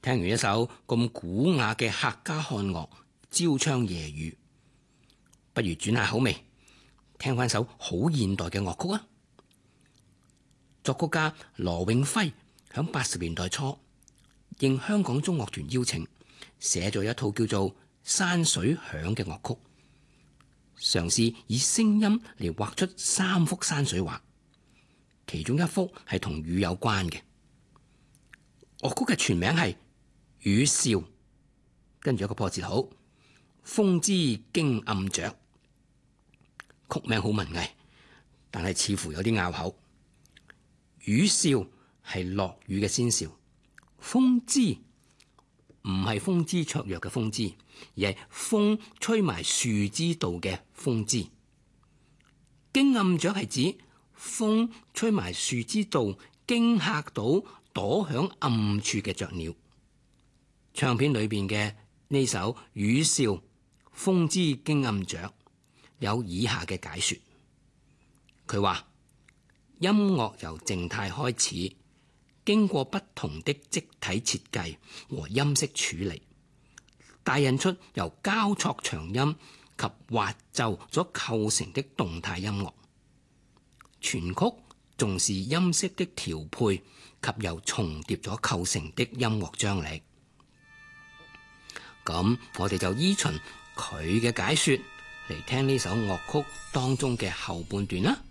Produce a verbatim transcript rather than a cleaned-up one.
聽完一首咁古雅嘅客家漢樂《朝窗夜雨》，不如轉下口味，聽翻首好現代嘅樂曲啊！作曲家羅永輝響八十年代初應香港中樂團邀請，寫咗一套叫做《山水響》嘅樂曲，嘗試以聲音嚟畫出三幅山水畫，其中一幅係同雨有關嘅。樂曲嘅全名係《雨笑》，跟住一個破折號，風之驚暗着。曲名好文藝，但係似乎有啲拗口。雨笑係落雨嘅先兆，風之唔係風姿綽約嘅風姿，而係風吹埋樹枝度嘅風姿。驚暗着係指風吹埋樹枝度，驚嚇到躲響暗處嘅雀鳥。唱片裏邊嘅呢首《雨笑》，風之驚暗着，有以下嘅解說。佢話音樂由靜態開始，經過不同的積體設計和音色處理，帶引出由交錯長音及滑奏所構成的動態音樂。全曲重視音色的調配及由重疊咗構成的音樂張力。咁我哋就依循佢嘅解說嚟聽呢首樂曲當中嘅後半段啦。